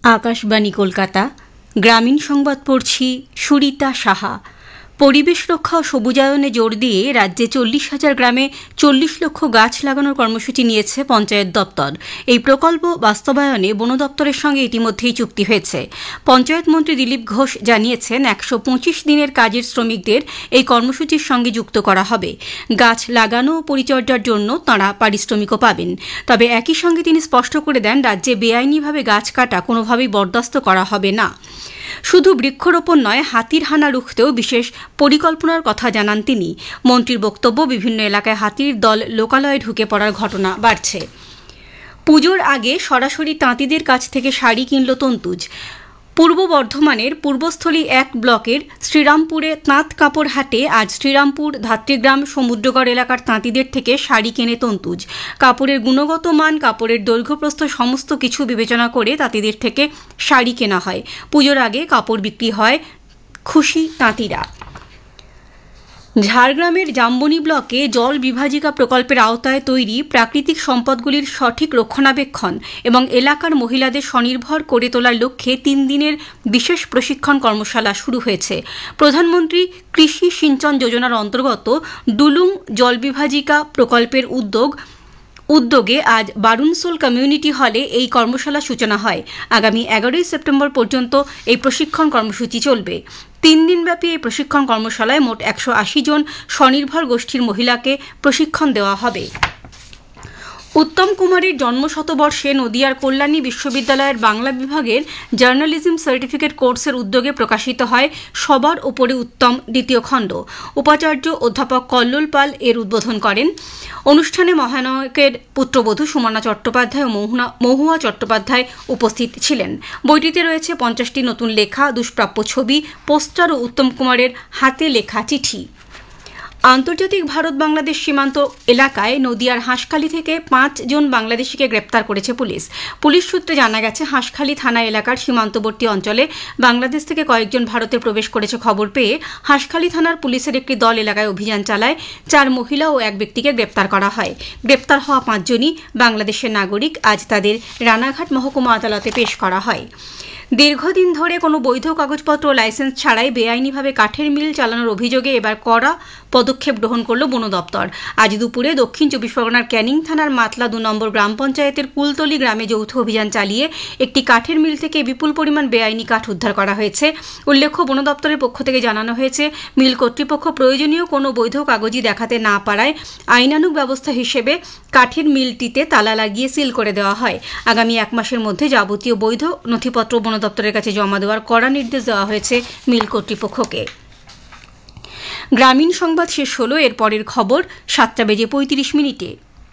আকাশবাণী কলকাতা গ্রামীণ সংবাদ পড়ছি সুরিতা সাহা। পরিবেশ রক্ষা ও সবুজায়নে জোর দিয়ে রাজ্যে 40,000 গ্রামে 40 লক্ষ গাছ লাগানোর কর্মসূচি নিয়েছে পঞ্চায়েত দপ্তর। এই প্রকল্প বাস্তবায়নে বন দপ্তরের সঙ্গে ইতিমধ্যেই চুক্তি হয়েছে। পঞ্চায়েত মন্ত্রী দিলীপ ঘোষ জানিয়েছেন 125 দিনের কাজের শ্রমিকদের এই কর্মসূচির সঙ্গে যুক্ত করা হবে। গাছ লাগানো ও পরিচর্যার জন্য তাঁরা পারিশ্রমিকও পাবেন। তবে একই সঙ্গে তিনি স্পষ্ট করে দেন, রাজ্যে বেআইনিভাবে গাছ কাটা কোনোভাবেই বরদাস্ত করা হবে না। শুধু বৃক্ষরোপণ নয়, হাতির হানা রুখতেও বিশেষ পরিকল্পনার কথা জানান তিনি। মন্ত্রীর বক্তব্য, বিভিন্ন এলাকায় হাতির দল লোকালয়ে ঢুকে পড়ার ঘটনা বাড়ছে। পুজোর আগে সরাসরি তাঁতিদের কাছ থেকে শাড়ি কিনল তন্তুজ। পূর্ব বর্ধমানের পূর্বস্থলী 1 ব্লকের শ্রীরামপুরে তাঁত কাপড় হাটে আজ শ্রীরামপুর, ধাত্রীগ্রাম, সমুদ্রগড় এলাকার তাঁতিদের থেকে শাড়ি কেনে তন্তুজ। কাপড়ের গুণগত মান, কাপড়ের দৈর্ঘ্যপ্রস্থ সমস্ত কিছু বিবেচনা করে তাঁতিদের থেকে শাড়ি কেনা হয়। পুজোর আগে কাপড় বিক্রি হয়, খুশি তাঁতিরা। ঝাড়গ্রামের জাম্বনি ব্লকে জল বিভাজিকা প্রকল্পের আওতায় তৈরি প্রাকৃতিক সম্পদগুলির সঠিক রক্ষণাবেক্ষণ এবং এলাকার মহিলাদের স্বনির্ভর করে তোলার লক্ষ্যে 3 দিনের বিশেষ প্রশিক্ষণ কর্মশালা শুরু হয়েছে। প্রধানমন্ত্রী কৃষি সিঞ্চন যোজনার অন্তর্গত ডুলুং জল বিভাজিকা প্রকল্পের উদ্যোগে আজ বারুনসোল কমিউনিটি হলে এই কর্মশালার সূচনা হয়। আগামী 11 সেপ্টেম্বর পর্যন্ত এই প্রশিক্ষণ কর্মসূচি চলবে। 3 দিনব্যাপী এই প্রশিক্ষণ কর্মশালায় মোট 180 জন স্বনির্ভর গোষ্ঠীর মহিলাকে প্রশিক্ষণ দেওয়া হবে। উত্তম কুমারের জন্মশতবর্ষে নদিয়ার কল্যাণী বিশ্ববিদ্যালয়ের বাংলা বিভাগের জার্নালিজম সার্টিফিকেট কোর্সের উদ্যোগে প্রকাশিত হয় সবার ওপরে উত্তম দ্বিতীয় খণ্ড। উপাচার্য অধ্যাপক কল্লোল পাল এর উদ্বোধন করেন। অনুষ্ঠানে মহানায়কের পুত্রবধূ সুমনা চট্টোপাধ্যায় ও মহুয়া চট্টোপাধ্যায় উপস্থিত ছিলেন। বইটিতে রয়েছে 50টি নতুন লেখা, দুষ্প্রাপ্য ছবি, পোস্টার ও উত্তম কুমারের হাতে লেখা চিঠি। আন্তর্জাতিক ভারত বাংলাদেশ সীমান্ত এলাকায় নদিয়ার হাঁসখালি থেকে 5 জন বাংলাদেশিকে গ্রেপ্তার করেছে পুলিশ। পুলিশ সূত্রে জানা গেছে, হাঁসখালি থানা এলাকার সীমান্তবর্তী অঞ্চলে বাংলাদেশ থেকে কয়েকজন ভারতে প্রবেশ করেছে খবর পেয়ে হাঁসখালি থানার পুলিশের একটি দল এলাকায় অভিযান চালায়। 4 মহিলা ও 1 ব্যক্তিকে গ্রেপ্তার করা হয়। গ্রেপ্তার হওয়া 5 জনই বাংলাদেশের নাগরিক। আজ তাদের রানাঘাট মহকুমা আদালতে পেশ করা হয়। দীর্ঘদিন ধরে কোনো বৈধ কাগজপত্র ও লাইসেন্স ছাড়াই বেআইনিভাবে কাঠের মিল চালানোর অভিযোগে এবার কড়া পদক্ষেপ গ্রহণ করল বন দপ্তর। আজ দুপুরে দক্ষিণ 24 পরগনার ক্যানিং থানার মাতলা 2 নম্বর গ্রাম পঞ্চায়েতের কুলতলি গ্রামে যৌথ অভিযান চালিয়ে একটি কাঠের মিল থেকে বিপুল পরিমাণ বেআইনি কাঠ উদ্ধার করা হয়েছে। উল্লেখ্য, বন দপ্তরের পক্ষ থেকে জানানো হয়েছে, মিল কর্তৃপক্ষ প্রয়োজনীয় কোনো বৈধ কাগজই দেখাতে না পারায় আইনানুগ ব্যবস্থা হিসেবে কাঠের মিলটিতে তালা লাগিয়ে সিল করে দেওয়া হয়। আগামী 1 মাসের মধ্যে যাবতীয় বৈধ নথিপত্র বন দপ্তরের কাছে জমা দেওয়ার কড়া নির্দেশ দেওয়া হয়েছে মিল কর্তৃপক্ষকে। গ্রামীণ সংবাদ শেষ হলো। এর পরের খবর 7:35।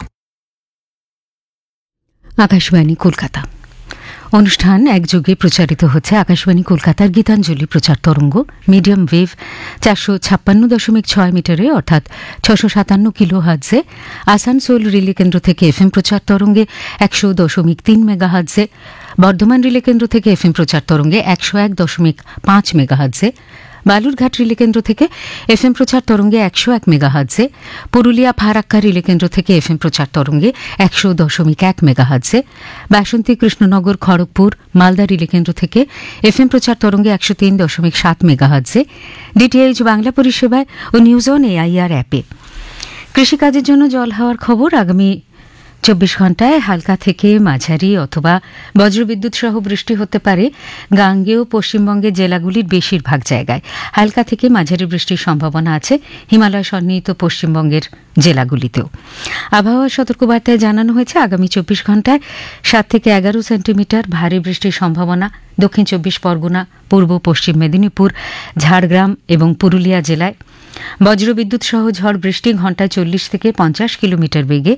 আকাশবাণী কলকাতা। অনুষ্ঠান একযোগে প্রচারিত হচ্ছে আকাশবাণী কলকাতার গীতাঞ্জলি প্রচার তরঙ্গ মিডিয়াম ওয়েভ 456.6 মিটারে অর্থাৎ 657 কিলোহার্টজে, আসানসোল রিলে কেন্দ্র থেকে এফএম প্রচার তরঙ্গে 100.3 মেগাহার্টজে, বর্ধমান রিলে কেন্দ্র থেকে এফএম প্রচার তরঙ্গে 101.5 মেগাহার্টজে, বালুরঘাট রিলে কেন্দ্র থেকে এফএম প্রচার তরঙ্গে 101 মেগাহার্টজে, পুরুলিয়া ফারাক্কা রিলে কেন্দ্র থেকে এফএম প্রচার তরঙ্গে 100.1 মেগাহার্টজে, বাসন্তী কৃষ্ণনগর খড়গপুর মালদা রিলে কেন্দ্র থেকে এফএম প্রচার তরঙ্গে 103.7 মেগাহার্টজে, ডিটিএইচ বাংলা পরিষেবায় ও নিউজ অন এআইআর অ্যাপে। কৃষিকাজের জন্য জল হওয়ার খবর, আগামী 24 ঘণ্টায় হালকা থেকে মাঝারি অথবা বজ্রবিদ্যুৎ সহ বৃষ্টি হতে পারে গাঙ্গেয় পশ্চিমবঙ্গের জেলাগুলির বেশিরভাগ জায়গায়। হালকা থেকে মাঝারি বৃষ্টির সম্ভাবনা আছে হিমালয় সন্নিহিত পশ্চিমবঙ্গের জেলাগুলিতেও। আবহাওয়া সতর্কবার্তায় জানানো হয়েছে, আগামী 24 ঘণ্টায় 7 থেকে 11 সেন্টিমিটার ভারী বৃষ্টির সম্ভাবনা দক্ষিণ 24 পরগনা, পূর্ব পশ্চিম মেদিনীপুর, ঝাড়গ্রাম এবং পুরুলিয়া জেলায়। বজ্রবিদ্যুৎ সহ ঝড় বৃষ্টি ঘণ্টায় 40 থেকে 50 কিলোমিটার বেগে